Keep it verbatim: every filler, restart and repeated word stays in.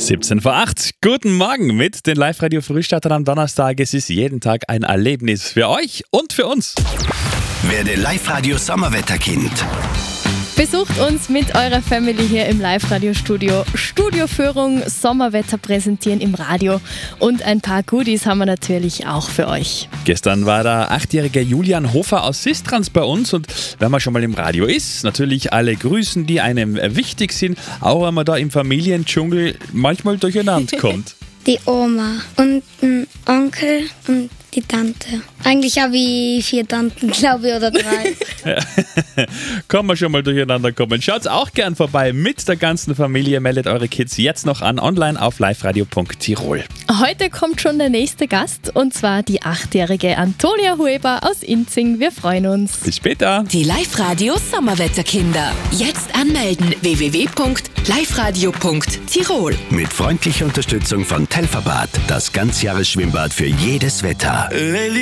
siebzehn vor acht. Guten Morgen mit den Live-Radio-Frühstartern am Donnerstag. Es ist jeden Tag ein Erlebnis für euch und für uns. Werde Live-Radio-Sommerwetterkind. Besucht uns mit eurer Family hier im Live-Radio-Studio. Studioführung, Sommerwetter präsentieren im Radio und ein paar Goodies haben wir natürlich auch für euch. Gestern war der achtjährige Julian Hofer aus Sistrans bei uns und wenn man schon mal im Radio ist, natürlich alle grüßen, die einem wichtig sind, auch wenn man da im Familiendschungel manchmal durcheinander kommt. Die Oma und ein Onkel und die Tante. Eigentlich habe ich vier Tanten, glaube ich, oder drei. Kann man schon mal durcheinander kommen. Schaut auch gern vorbei mit der ganzen Familie. Meldet eure Kids jetzt noch an, online auf liveradio punkt tirol. Heute kommt schon der nächste Gast und zwar die achtjährige Antonia Hueber aus Inzing. Wir freuen uns. Bis später. Die Live-Radio-Sommerwetterkinder. Jetzt anmelden w w w punkt liveradio punkt tirol. Mit freundlicher Unterstützung von Telferbad, das Ganzjahresschwimmbad für jedes Wetter.